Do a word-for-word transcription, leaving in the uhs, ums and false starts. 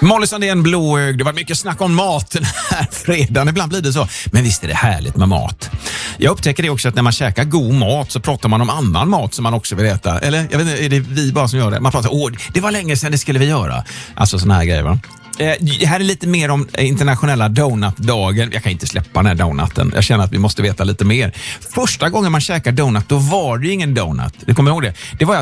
Molly Sandén, blåögd. Det var mycket snack om maten här fredagen. Ibland blir det så. Men visst är det härligt med mat. Jag upptäcker det också att när man käkar god mat så pratar man om annan mat som man också vill äta. Eller jag vet inte, är det vi bara som gör det? Man pratar, åh, det var länge sedan, det skulle vi göra. Alltså såna här grejer, va? Eh, här är lite mer om internationella donutdagen. Jag kan inte släppa den här donuten. Jag känner att vi måste veta lite mer. Första gången man käkar donut, då var det ju ingen donut. Du kommer ihåg det? Det var